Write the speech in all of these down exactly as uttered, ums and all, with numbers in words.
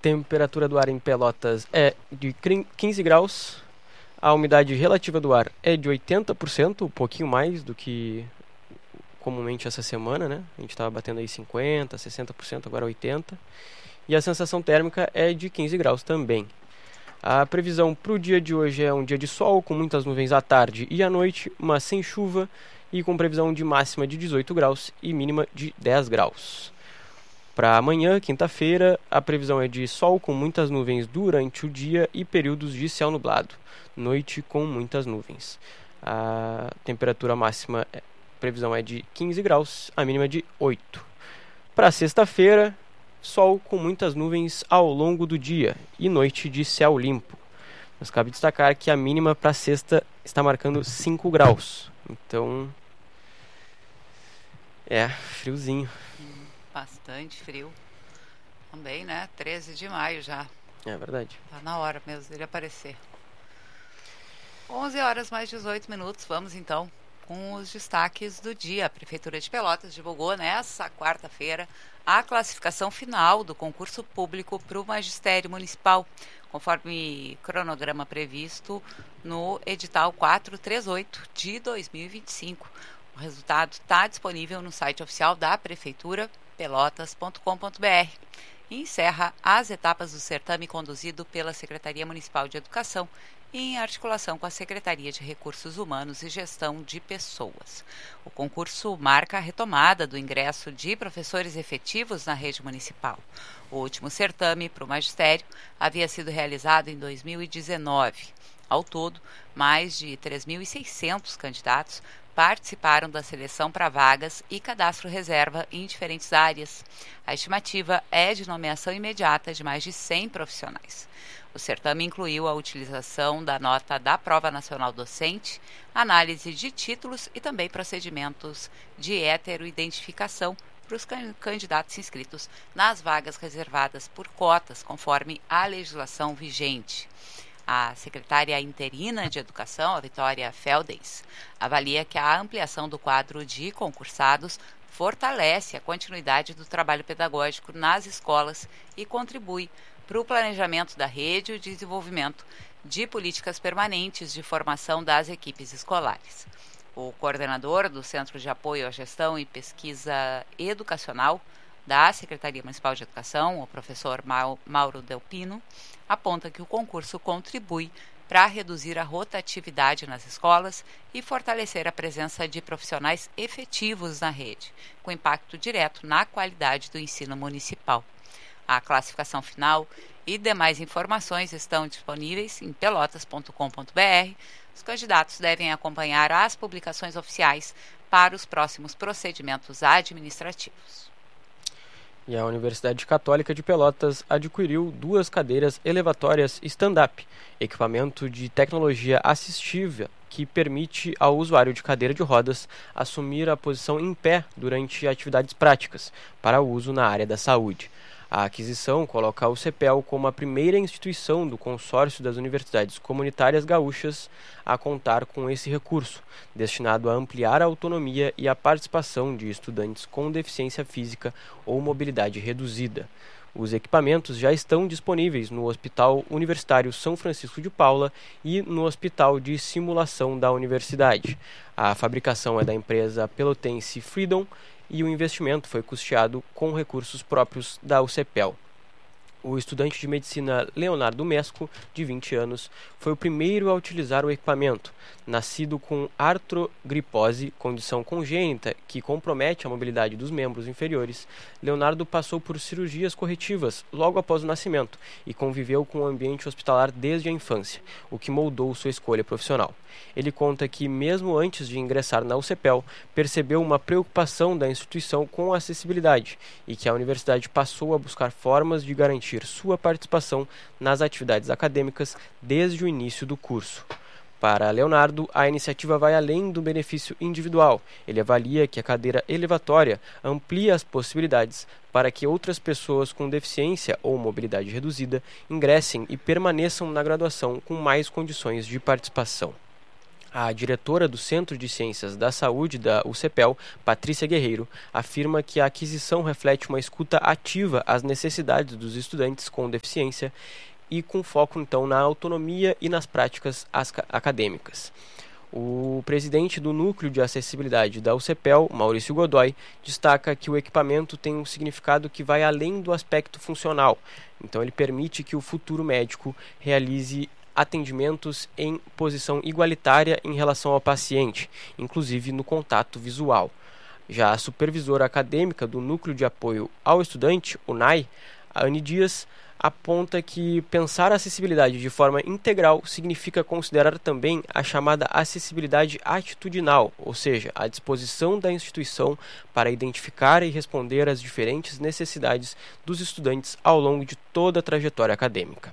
temperatura do ar em Pelotas é de quinze graus. A umidade relativa do ar é de oitenta por cento, um pouquinho mais do que comumente essa semana, né? A gente estava batendo aí cinquenta por cento, sessenta por cento, agora oitenta por cento. E a sensação térmica é de quinze graus também. A previsão para o dia de hoje é um dia de sol, com muitas nuvens à tarde e à noite, mas sem chuva, e com previsão de máxima de dezoito graus e mínima de dez graus. Para amanhã, quinta-feira, a previsão é de sol com muitas nuvens durante o dia e períodos de céu nublado. Noite com muitas nuvens. A temperatura máxima, a previsão é de quinze graus, a mínima de oito. Para sexta-feira, sol com muitas nuvens ao longo do dia e noite de céu limpo. Mas cabe destacar que a mínima para sexta está marcando cinco graus. Então, é friozinho. Bastante frio. Também, né? treze de maio já. É verdade. Tá na hora mesmo dele aparecer. onze horas mais dezoito minutos. Vamos então com os destaques do dia. A Prefeitura de Pelotas divulgou nessa quarta-feira a classificação final do concurso público para o Magistério Municipal, conforme cronograma previsto no edital quatrocentos e trinta e oito de dois mil e vinte e cinco. O resultado está disponível no site oficial da Prefeitura, pelotas ponto com ponto b r, e encerra as etapas do certame conduzido pela Secretaria Municipal de Educação em articulação com a Secretaria de Recursos Humanos e Gestão de Pessoas. O concurso marca a retomada do ingresso de professores efetivos na rede municipal. O último certame para o magistério havia sido realizado em dois mil e dezenove. Ao todo, mais de três mil e seiscentos candidatos participaram da seleção para vagas e cadastro reserva em diferentes áreas. A estimativa é de nomeação imediata de mais de cem profissionais. O certame incluiu a utilização da nota da Prova Nacional Docente, análise de títulos e também procedimentos de heteroidentificação para os candidatos inscritos nas vagas reservadas por cotas, conforme a legislação vigente. A secretária interina de Educação, a Vitória Feldens, avalia que a ampliação do quadro de concursados fortalece a continuidade do trabalho pedagógico nas escolas e contribui para o planejamento da rede e o desenvolvimento de políticas permanentes de formação das equipes escolares. O coordenador do Centro de Apoio à Gestão e Pesquisa Educacional da Secretaria Municipal de Educação, o professor Mauro Delpino, aponta que o concurso contribui para reduzir a rotatividade nas escolas e fortalecer a presença de profissionais efetivos na rede, com impacto direto na qualidade do ensino municipal. A classificação final e demais informações estão disponíveis em pelotas ponto com ponto b r. Os candidatos devem acompanhar as publicações oficiais para os próximos procedimentos administrativos. E a Universidade Católica de Pelotas adquiriu duas cadeiras elevatórias stand-up, equipamento de tecnologia assistiva que permite ao usuário de cadeira de rodas assumir a posição em pé durante atividades práticas para uso na área da saúde. A aquisição coloca o CEPEL como a primeira instituição do consórcio das universidades comunitárias gaúchas a contar com esse recurso, destinado a ampliar a autonomia e a participação de estudantes com deficiência física ou mobilidade reduzida. Os equipamentos já estão disponíveis no Hospital Universitário São Francisco de Paula e no Hospital de Simulação da Universidade. A fabricação é da empresa pelotense Freedom e o investimento foi custeado com recursos próprios da UCEPEL. O estudante de medicina Leonardo Mesco, de vinte anos, foi o primeiro a utilizar o equipamento. Nascido com artrogripose, condição congênita que compromete a mobilidade dos membros inferiores, Leonardo passou por cirurgias corretivas logo após o nascimento e conviveu com o ambiente hospitalar desde a infância, o que moldou sua escolha profissional. Ele conta que, mesmo antes de ingressar na UCEPEL, percebeu uma preocupação da instituição com a acessibilidade e que a universidade passou a buscar formas de garantir sua participação nas atividades acadêmicas desde o início do curso. Para Leonardo, a iniciativa vai além do benefício individual. Ele avalia que a cadeira elevatória amplia as possibilidades para que outras pessoas com deficiência ou mobilidade reduzida ingressem e permaneçam na graduação com mais condições de participação. A diretora do Centro de Ciências da Saúde da U C P E L, Patrícia Guerreiro, afirma que a aquisição reflete uma escuta ativa às necessidades dos estudantes com deficiência e com foco, então, na autonomia e nas práticas acadêmicas. O presidente do Núcleo de Acessibilidade da U C P E L, Maurício Godoy, destaca que o equipamento tem um significado que vai além do aspecto funcional. Então, ele permite que o futuro médico realize atendimentos em posição igualitária em relação ao paciente, inclusive no contato visual. Já a supervisora acadêmica do Núcleo de Apoio ao Estudante, o N A I, a Anne Dias, aponta que pensar a acessibilidade de forma integral significa considerar também a chamada acessibilidade atitudinal, ou seja, a disposição da instituição para identificar e responder às diferentes necessidades dos estudantes ao longo de toda a trajetória acadêmica.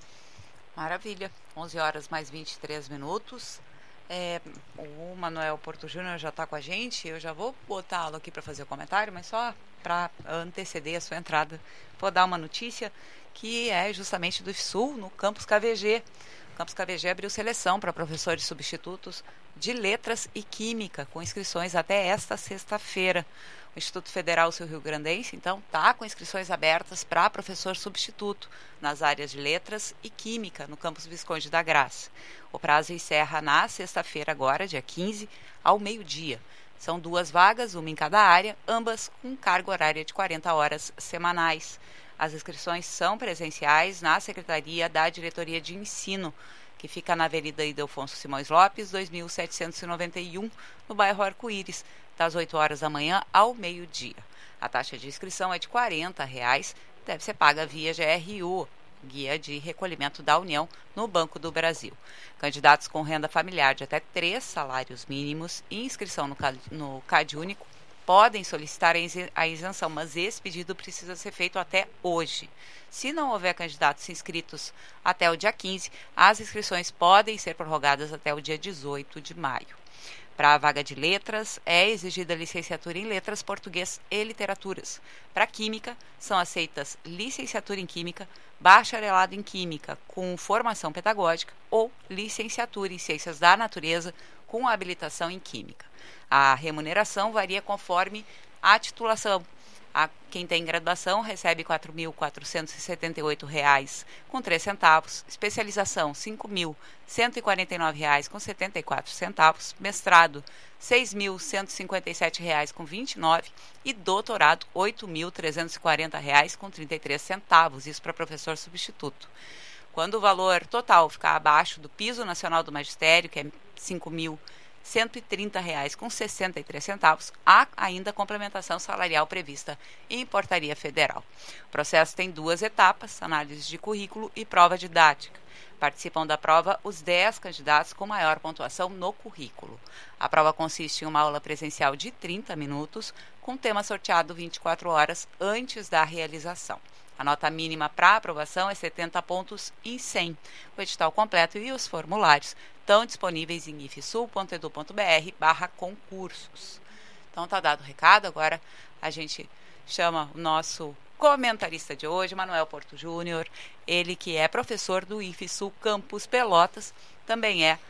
Maravilha, onze horas mais vinte e três minutos. É, o Manuel Porto Júnior já está com a gente, eu já vou botá-lo aqui para fazer o comentário, mas só para anteceder a sua entrada, vou dar uma notícia que é justamente do IFSUL, no Campus K V G. O Campus K V G abriu seleção para professores substitutos de Letras e Química, com inscrições até esta sexta-feira. O Instituto Federal Sul-Rio-Grandense, então, está com inscrições abertas para professor substituto nas áreas de Letras e Química, no campus Visconde da Graça. O prazo encerra na sexta-feira agora, dia quinze, ao meio-dia. São duas vagas, uma em cada área, ambas com carga horária de quarenta horas semanais. As inscrições são presenciais na Secretaria da Diretoria de Ensino, que fica na Avenida Ildefonso Simões Lopes, dois mil setecentos e noventa e um, no bairro Arco-Íris, das oito horas da manhã ao meio-dia. A taxa de inscrição é de quarenta reais, deve ser paga via G R U, Guia de Recolhimento da União, no Banco do Brasil. Candidatos com renda familiar de até três salários mínimos e inscrição no, no CAD único podem solicitar a isenção, mas esse pedido precisa ser feito até hoje. Se não houver candidatos inscritos até o dia quinze, as inscrições podem ser prorrogadas até o dia dezoito de maio. Para a vaga de letras, é exigida licenciatura em letras, português e literaturas. Para química, são aceitas licenciatura em química, bacharelado em química com formação pedagógica ou licenciatura em ciências da natureza com habilitação em química. A remuneração varia conforme a titulação. A, quem tem graduação recebe quatro mil quatrocentos e setenta e oito reais com três centavos, especialização cinco mil cento e quarenta e nove reais com setenta e quatro centavos, mestrado seis mil cento e cinquenta e sete reais com vinte e nove e doutorado oito mil trezentos e quarenta reais com trinta e três centavos, isso para professor substituto. Quando o valor total ficar abaixo do piso nacional do magistério, que é cinco mil cento e trinta reais com sessenta e três centavos, há ainda complementação salarial prevista em portaria federal. O processo tem duas etapas, análise de currículo e prova didática. Participam da prova os dez candidatos com maior pontuação no currículo. A prova consiste em uma aula presencial de trinta minutos, com tema sorteado vinte e quatro horas antes da realização. A nota mínima para aprovação é setenta pontos em cem. O edital completo e os formulários estão disponíveis em ifsul ponto edu ponto br barra concursos. Então tá dado o recado, agora a gente chama o nosso comentarista de hoje, Manuel Porto Júnior, ele que é professor do IFSUL Campus Pelotas, também é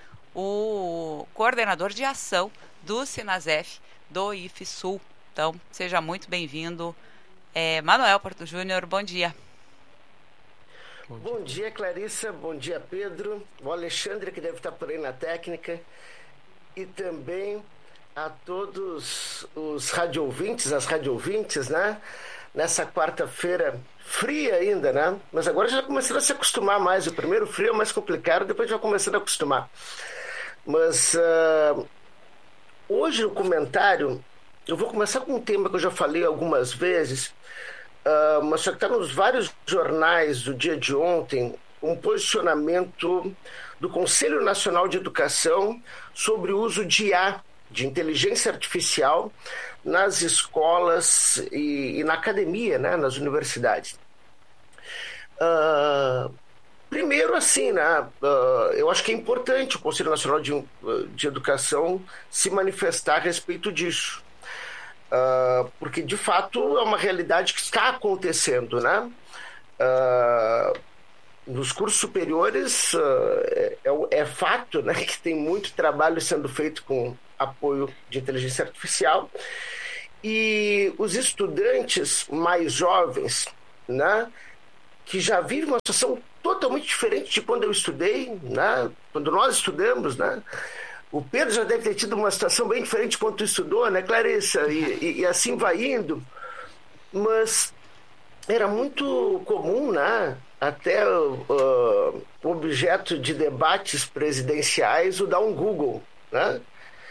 o coordenador de ação do Sinasef do IFSUL. Então, seja muito bem-vindo, é, Manuel Porto Júnior, bom dia. Bom dia, Clarissa, bom dia, Pedro, o Alexandre, que deve estar por aí na técnica, e também a todos os radioouvintes, as radioouvintes, né? Nessa quarta-feira fria ainda, né? Mas agora já começando a se acostumar mais. O primeiro frio é mais complicado, depois já começando a acostumar. Mas uh, hoje no comentário eu vou começar com um tema que eu já falei algumas vezes, uh, mas só que está nos vários jornais do dia de ontem, um posicionamento do Conselho Nacional de Educação sobre o uso de I A, de inteligência artificial, nas escolas e, e na academia, né, nas universidades. Uh, primeiro, assim, né, uh, eu acho que é importante o Conselho Nacional de, de Educação se manifestar a respeito disso. Uh, porque, de fato, é uma realidade que está acontecendo, né? Uh, nos cursos superiores é, é fato, né, que tem muito trabalho sendo feito com apoio de inteligência artificial, e os estudantes mais jovens, né, que já vivem uma situação totalmente diferente de quando eu estudei, né, quando nós estudamos, né. O Pedro já deve ter tido uma situação bem diferente de quando tu estudou, né, Clarissa? E, e, e assim vai indo. Mas era muito comum, né? Até uh, objeto de debates presidenciais, o dar um Google, né?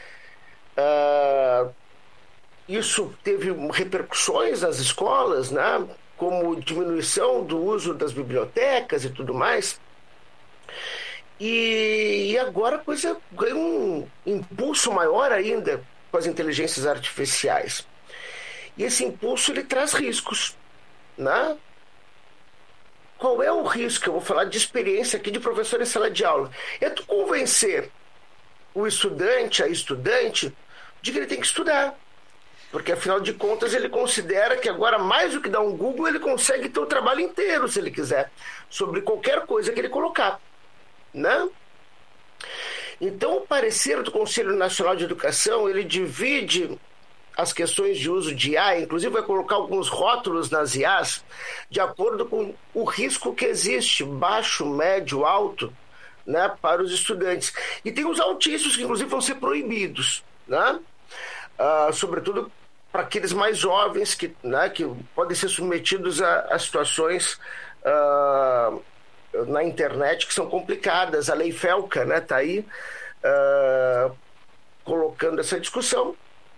Uh, isso teve repercussões nas escolas, né? Como diminuição do uso das bibliotecas e tudo mais. E, e agora a coisa ganha um impulso maior ainda com as inteligências artificiais. E esse impulso ele traz riscos, né? Qual é o risco? Eu vou falar de experiência aqui de professor em sala de aula. É tu convencer o estudante, a estudante, de que ele tem que estudar. Porque, afinal de contas, ele considera que agora, mais do que dar um Google, ele consegue ter o trabalho inteiro, se ele quiser, sobre qualquer coisa que ele colocar. Né? Então, o parecer do Conselho Nacional de Educação, ele divide as questões de uso de I A, inclusive vai colocar alguns rótulos nas I As, de acordo com o risco que existe, baixo, médio, alto, né, para os estudantes. E tem os altíssimos que, inclusive, vão ser proibidos, né? Uh, sobretudo para aqueles mais jovens que, né, que podem ser submetidos a, a situações uh, na internet que são complicadas. A lei Felca, né, tá aí uh, colocando essa discussão.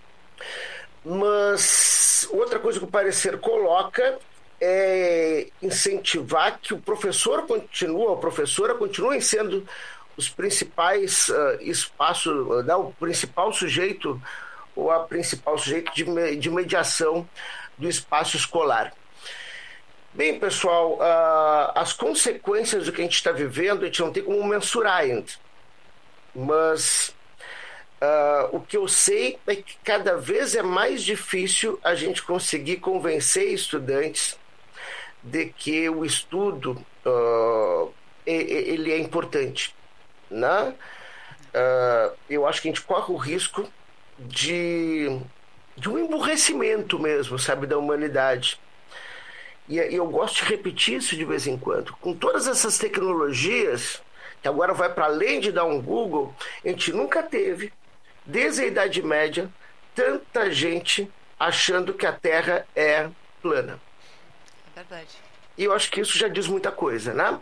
Mas outra coisa que o parecer coloca é incentivar que o professor continue, a professora continuem sendo os principais uh, espaços, né, o principal sujeito ou a principal sujeito de, me, de mediação do espaço escolar. Bem, pessoal, uh, as consequências do que a gente está vivendo, a gente não tem como mensurar ainda. Mas uh, o que eu sei é que cada vez é mais difícil a gente conseguir convencer estudantes de que o estudo uh, ele é importante. Né? Uh, eu acho que a gente corre o risco de, de um emburrecimento mesmo, sabe, da humanidade. E eu gosto de repetir isso de vez em quando. Com todas essas tecnologias, que agora vai para além de dar um Google, a gente nunca teve, desde a Idade Média, tanta gente achando que a Terra é plana. É verdade. E eu acho que isso já diz muita coisa, né?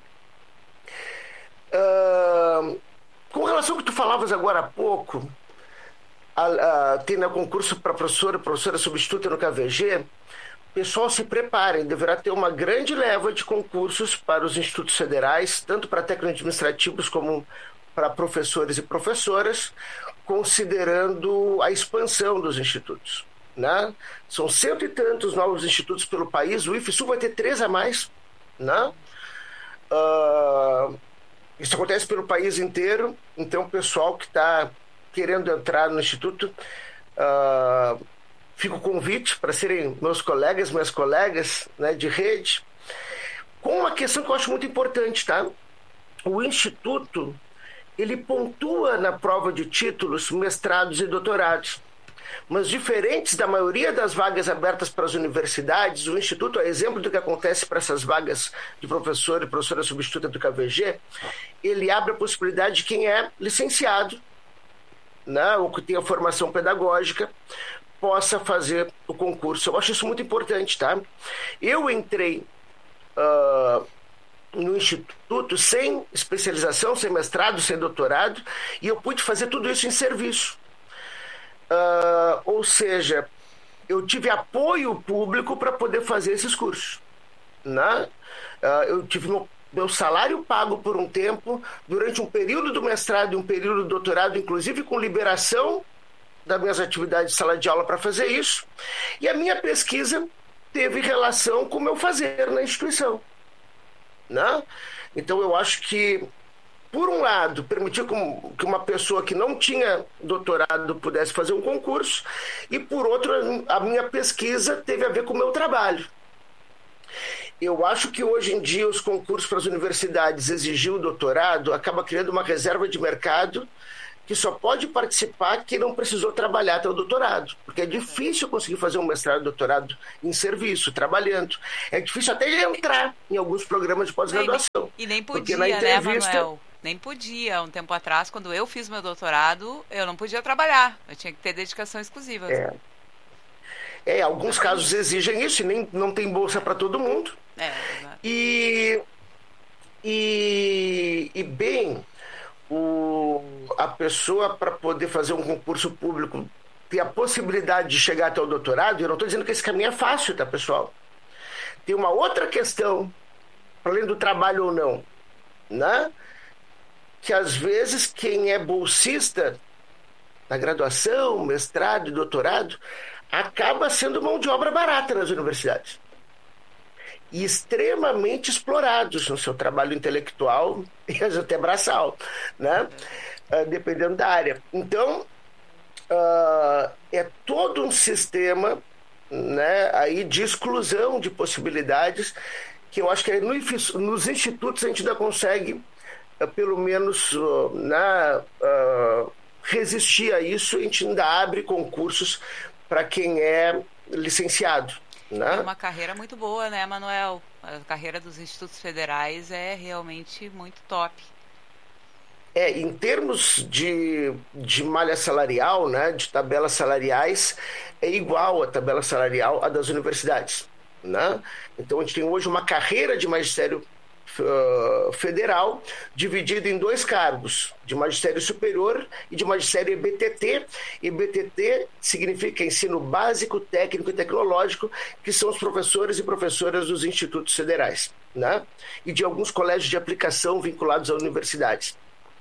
Uh, com relação ao que tu falavas agora há pouco, a, a, tem no concurso para professora, professora substituta no K V G, pessoal, se preparem, deverá ter uma grande leva de concursos para os institutos federais, tanto para técnicos administrativos como para professores e professoras, considerando a expansão dos institutos. Né? São cento e tantos novos institutos pelo país, o IFSU vai ter três a mais. Né? Uh, isso acontece pelo país inteiro, então o pessoal que está querendo entrar no instituto, uh, fica o convite para serem meus colegas, minhas colegas, né, de rede, com uma questão que eu acho muito importante, tá? O Instituto, ele pontua na prova de títulos, mestrados e doutorados, mas diferentes da maioria das vagas abertas para as universidades, o Instituto, a exemplo do que acontece para essas vagas de professor e professora substituta do K V G, ele abre a possibilidade de quem é licenciado, né, ou que tem a formação pedagógica, possa fazer o concurso. Eu acho isso muito importante, tá? Eu entrei uh, no Instituto sem especialização, sem mestrado, sem doutorado, e eu pude fazer tudo isso em serviço. Uh, ou seja, eu tive apoio público para poder fazer esses cursos. Né? Uh, eu tive meu, meu salário pago por um tempo, durante um período do mestrado e um período do doutorado, inclusive com liberação das minhas atividades de sala de aula para fazer isso, e a minha pesquisa teve relação com o meu fazer na instituição. Né? Então eu acho que, por um lado, permitir que uma pessoa que não tinha doutorado pudesse fazer um concurso, e por outro, a minha pesquisa teve a ver com o meu trabalho. eu acho que hoje em dia os concursos para as universidades exigir o doutorado acaba criando uma reserva de mercado que só pode participar quem não precisou trabalhar até o doutorado, porque é difícil conseguir fazer um mestrado e doutorado em serviço, trabalhando. É difícil até entrar em alguns programas de pós-graduação. E nem podia, na entrevista, né, Manuel? Nem podia. Um tempo atrás, quando eu fiz meu doutorado, eu não podia trabalhar. Eu tinha que ter dedicação exclusiva. É, é alguns casos exigem isso e nem, não tem bolsa para todo mundo. É, exato. E, e, e bem... O, a pessoa, para poder fazer um concurso público, ter a possibilidade de chegar até o doutorado, eu não estou dizendo que esse caminho é fácil, tá, pessoal? Tem uma outra questão, além do trabalho ou não, né? Que às vezes quem é bolsista na graduação, mestrado e doutorado, acaba sendo mão de obra barata nas universidades. E extremamente explorados no seu trabalho intelectual e até braçal, né? Uh, dependendo da área. Então, uh, é todo um sistema, né, aí de exclusão de possibilidades que eu acho que no, nos institutos a gente ainda consegue, uh, pelo menos, uh, na, uh, resistir a isso. A gente ainda abre concursos para quem é licenciado. É uma carreira muito boa, né, Manuel? A carreira dos institutos federais é realmente muito top. É, em termos de, de malha salarial, né, de tabelas salariais, é igual a tabela salarial à das universidades, né? Então a gente tem hoje uma carreira de magistério uh, federal dividida em dois cargos, de magistério superior e de magistério E B T T. E B T T significa ensino básico, técnico e tecnológico, que são os professores e professoras dos institutos federais, né? E de alguns colégios de aplicação vinculados a universidades.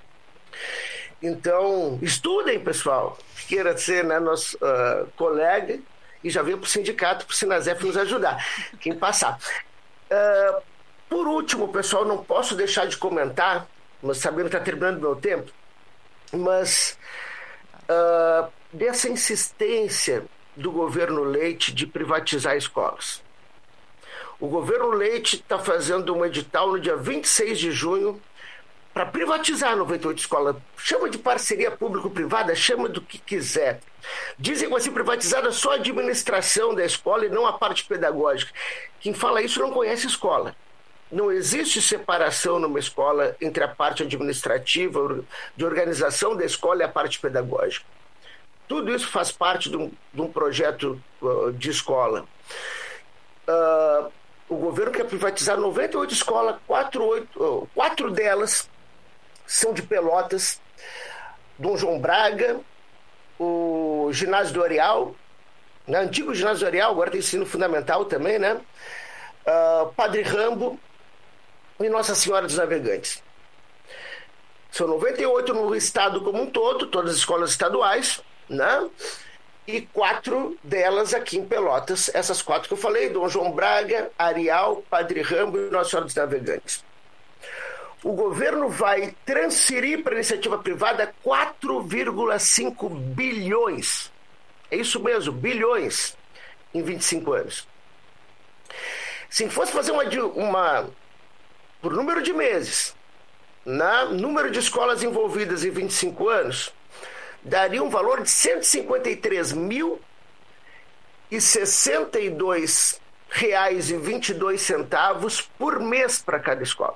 Então, estudem, pessoal, queira ser, né, nosso uh, colega, e já venha para o sindicato, para o Sinasef nos ajudar, quem passar. Uh, por último, pessoal, não posso deixar de comentar, mas sabendo que está terminando meu tempo, mas uh, dessa insistência do governo Leite de privatizar escolas. O governo Leite está fazendo um edital no dia vinte e seis de junho para privatizar noventa e oito escolas. Chama de parceria público-privada, chama do que quiser. Dizem que vai ser privatizada só a administração da escola e não a parte pedagógica. Quem fala isso não conhece escola. Não existe separação numa escola entre a parte administrativa, de organização da escola e a parte pedagógica. Tudo isso faz parte de um, de um projeto uh, de escola. Uh, o governo quer privatizar noventa e oito escolas, quatro, oito, uh, quatro delas são de Pelotas, Dom João Braga, o Ginásio do Areal, né? Antigo Ginásio do Areal, agora tem ensino fundamental também, né? Uh, Padre Rambo e Nossa Senhora dos Navegantes. São noventa e oito no estado como um todo, todas as escolas estaduais, né? E quatro delas aqui em Pelotas, essas quatro que eu falei, Dom João Braga, Areal, Padre Rambo e Nossa Senhora dos Navegantes. O governo vai transferir para a iniciativa privada quatro vírgula cinco bilhões. É isso mesmo, bilhões, em vinte e cinco anos. Se fosse fazer uma, uma por número de meses, na número de escolas envolvidas em vinte e cinco anos, daria um valor de cento e cinquenta e três mil e sessenta e dois reais e vinte e dois centavos por mês para cada escola.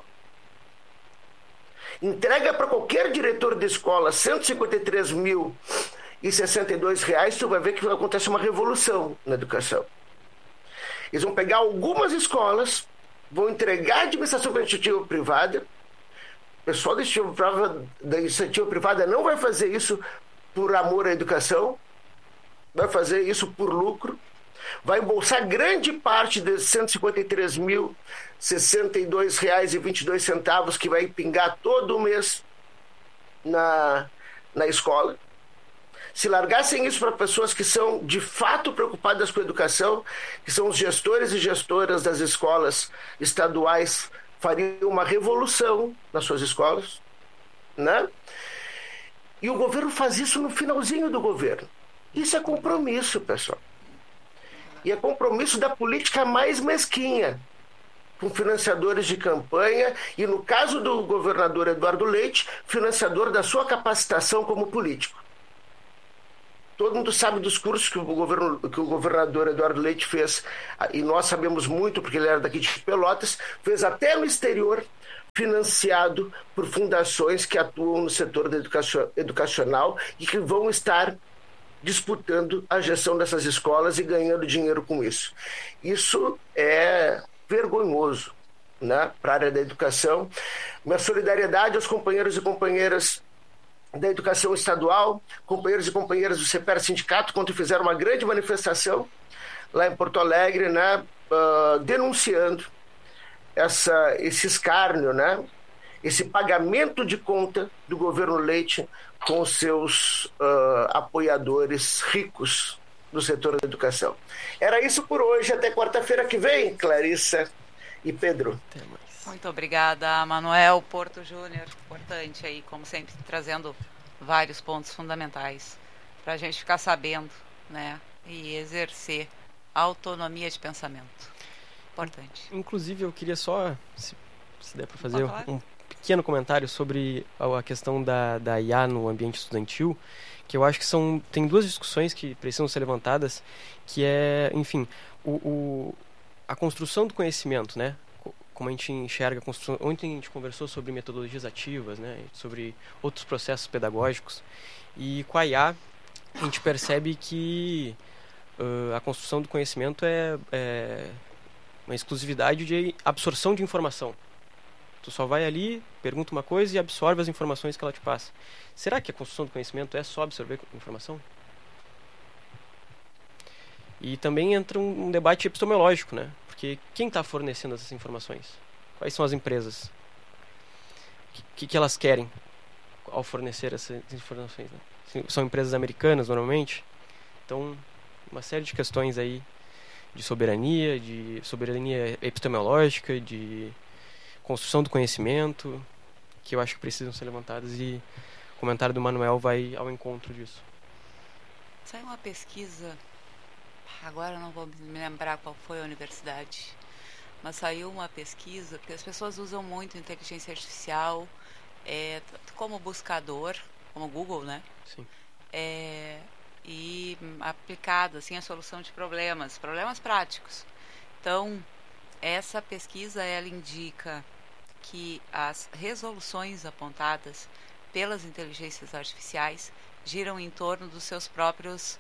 Entrega para qualquer diretor de escola cento e cinquenta e três mil e sessenta e dois reais, tu vai ver que acontece uma revolução na educação. Eles vão pegar algumas escolas, vão entregar a administração para a iniciativa privada. O pessoal da iniciativa privada, da iniciativa privada não vai fazer isso por amor à educação, vai fazer isso por lucro, vai embolsar grande parte desses cento e cinquenta e três mil e sessenta e dois reais e vinte e dois centavos que vai pingar todo mês na, na escola. Se largassem isso para pessoas que são de fato preocupadas com a educação, que são os gestores e gestoras das escolas estaduais, fariam uma revolução nas suas escolas, né? E o governo faz isso no finalzinho do governo. Isso é compromisso, pessoal. E é compromisso da política mais mesquinha. com financiadores de campanha e, no caso do governador Eduardo Leite, financiador da sua capacitação como político. Todo mundo sabe dos cursos que o, governo, que o governador Eduardo Leite fez, e nós sabemos muito porque ele era daqui de Pelotas, fez até no exterior, financiado por fundações que atuam no setor da educação, educacional e que vão estar disputando a gestão dessas escolas e ganhando dinheiro com isso. Isso é vergonhoso, né, para a área da educação. Minha solidariedade aos companheiros e companheiras da educação estadual, companheiros e companheiras do CEPER Sindicato, quando fizeram uma grande manifestação lá em Porto Alegre, né, uh, denunciando essa, esse escárnio, né, esse pagamento de conta do governo Leite com os seus uh, apoiadores ricos do setor da educação. Era isso por hoje. Até quarta-feira que vem, Clarissa e Pedro. Muito obrigada, Manuel Porto Júnior. Importante aí, como sempre, trazendo vários pontos fundamentais para a gente ficar sabendo, né, e exercer a autonomia de pensamento. Importante. Inclusive, eu queria só, se, se der para fazer um pequeno comentário sobre a questão da, da I A no ambiente estudantil, que eu acho que são, tem duas discussões que precisam ser levantadas, que é, enfim, o, o, a construção do conhecimento, né? Como a gente enxerga a construção. Ontem a gente conversou sobre metodologias ativas, né? Sobre outros processos pedagógicos, e com a I A a gente percebe que uh, a construção do conhecimento é, é uma exclusividade de absorção de informação. Tu só vai ali, pergunta uma coisa e absorve as informações que ela te passa. Será que a construção do conhecimento é só absorver informação? E também entra um, um debate epistemológico, né? Porque quem está fornecendo essas informações? Quais são as empresas? O que, que elas querem ao fornecer essas informações, né? São empresas americanas, normalmente. Então, uma série de questões aí de soberania, de soberania epistemológica, de construção do conhecimento, que eu acho que precisam ser levantadas, e o comentário do Manuel vai ao encontro disso. Saiu uma pesquisa, agora não vou me lembrar qual foi a universidade, mas saiu uma pesquisa, porque as pessoas usam muito inteligência artificial é, como buscador, como Google, né? Sim. É, e aplicado assim a solução de problemas, problemas práticos. Então, essa pesquisa, ela indica que as resoluções apontadas pelas inteligências artificiais giram em torno dos seus próprios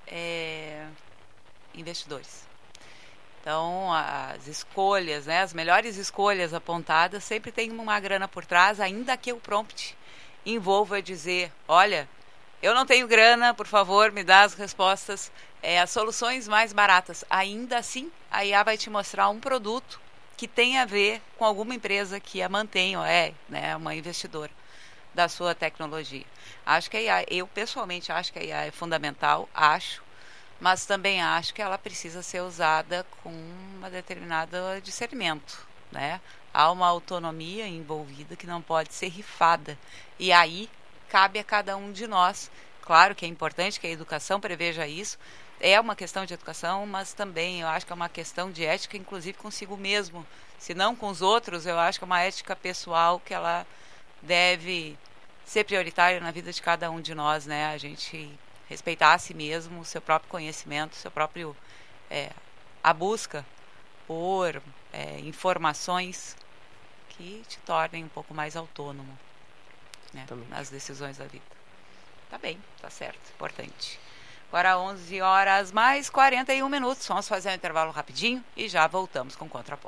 é, investidores. Então, as escolhas, né, as melhores escolhas apontadas sempre tem uma grana por trás, ainda que o prompt envolva dizer, olha, eu não tenho grana, por favor, me dá as respostas, é, as soluções mais baratas. Ainda assim, a I A vai te mostrar um produto que tem a ver com alguma empresa que a mantém, ou é, né, uma investidora da sua tecnologia. Acho que a I A, eu pessoalmente acho que a I A é fundamental, acho, mas também acho que ela precisa ser usada com uma determinada discernimento, né? Há uma autonomia envolvida que não pode ser rifada. E aí cabe a cada um de nós. Claro que é importante que a educação preveja isso. É uma questão de educação, mas também eu acho que é uma questão de ética, inclusive consigo mesmo. Se não com os outros, eu acho que é uma ética pessoal que ela deve ser prioritária na vida de cada um de nós, né? A gente respeitar a si mesmo, o seu próprio conhecimento, o seu próprio, é, a busca por é, informações que te tornem um pouco mais autônomo, né, nas decisões da vida. Tá bem, tá certo, importante. Agora onze horas mais quarenta e um minutos, vamos fazer um intervalo rapidinho e já voltamos com o Contraponto.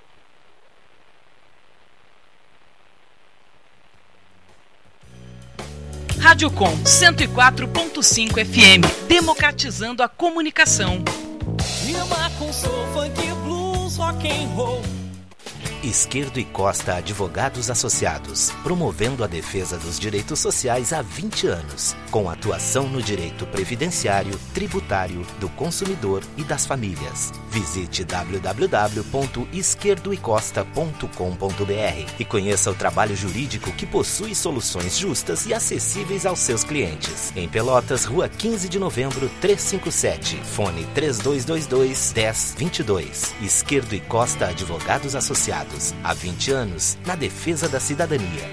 Rádio Com cento e quatro ponto cinco F M, democratizando a comunicação. Rima com soul, funk, blues, rock and roll. Izquierdo e Costa Advogados Associados, promovendo a defesa dos direitos sociais há vinte anos, com atuação no direito previdenciário, tributário, do consumidor e das famílias. Visite w w w ponto izquierdo e costa ponto com ponto b r e conheça o trabalho jurídico que possui soluções justas e acessíveis aos seus clientes. Em Pelotas, Rua quinze de novembro, trezentos e cinquenta e sete, fone três dois dois dois, um zero dois dois. Izquierdo e Costa Advogados Associados, há vinte anos, na defesa da cidadania.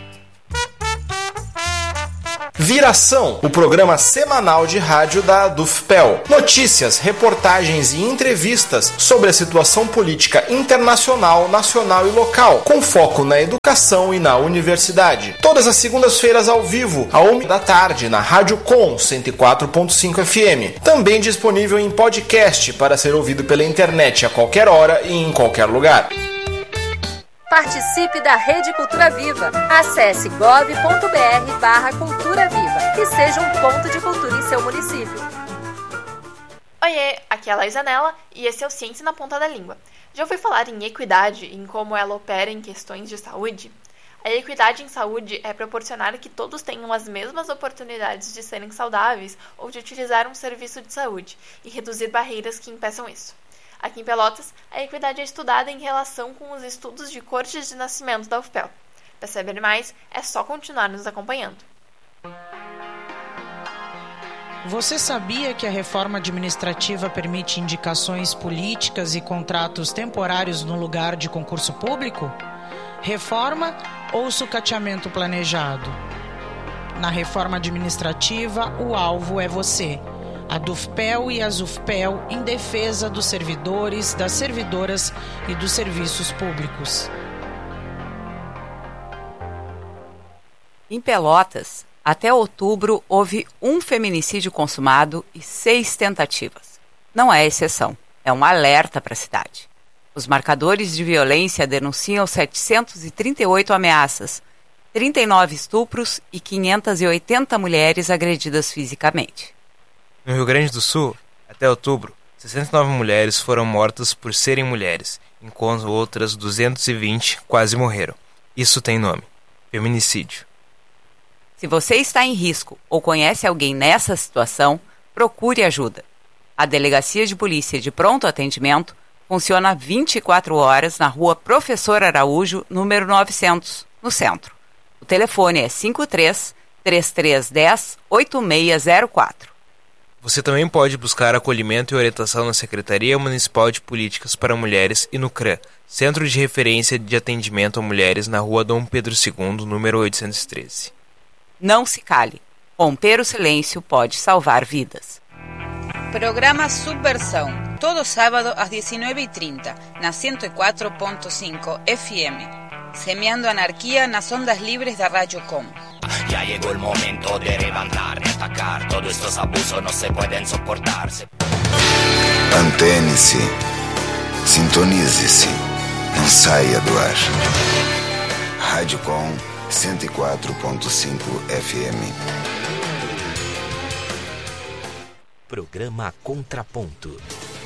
Viração, o programa semanal de rádio da Dufpel. Notícias, reportagens e entrevistas sobre a situação política internacional, nacional e local, com foco na educação e na universidade. Todas as segundas-feiras ao vivo, à uma da tarde, na Rádio Com cento e quatro ponto cinco F M. Também disponível em podcast para ser ouvido pela internet a qualquer hora e em qualquer lugar. Participe da Rede Cultura Viva. Acesse gov ponto br barra Cultura Viva e seja um ponto de cultura em seu município. Oiê, aqui é a Laís Anela e esse é o Ciência na Ponta da Língua. Já ouviu falar em equidade e em como ela opera em questões de saúde? A equidade em saúde é proporcionar que todos tenham as mesmas oportunidades de serem saudáveis ou de utilizar um serviço de saúde e reduzir barreiras que impeçam isso. Aqui em Pelotas, a equidade é estudada em relação com os estudos de cortes de nascimento da UFPEL. Para saber mais, é só continuar nos acompanhando. Você sabia que a reforma administrativa permite indicações políticas e contratos temporários no lugar de concurso público? Reforma ou sucateamento planejado? Na reforma administrativa, o alvo é você. A Dufpel e a Zufpel em defesa dos servidores, das servidoras e dos serviços públicos. Em Pelotas, até outubro, houve um feminicídio consumado e seis tentativas. Não é exceção, é um alerta para a cidade. Os marcadores de violência denunciam setecentas e trinta e oito ameaças, trinta e nove estupros e quinhentas e oitenta mulheres agredidas fisicamente. No Rio Grande do Sul, até outubro, sessenta e nove mulheres foram mortas por serem mulheres, enquanto outras duzentas e vinte quase morreram. Isso tem nome: feminicídio. Se você está em risco ou conhece alguém nessa situação, procure ajuda. A Delegacia de Polícia de Pronto Atendimento funciona vinte e quatro horas na Rua Professor Araújo, número novecentos, no centro. O telefone é cinco três, três três um zero, oito seis zero quatro. Você também pode buscar acolhimento e orientação na Secretaria Municipal de Políticas para Mulheres e no CRAM, Centro de Referência de Atendimento a Mulheres, na Rua Dom Pedro segundo, número oitocentos e treze. Não se cale. Romper o silêncio pode salvar vidas. Programa Subversão, todo sábado às dezenove e trinta, na cento e quatro ponto cinco F M. Semeando anarquía nas ondas libres da Rádio Com. Ya llegó el momento de levantar, de atacar. Todos estos abusos no se pueden soportarse. Antene-se, sintonize-se, não saia do ar. Rádio Com cento e quatro ponto cinco F M. Programa Contraponto.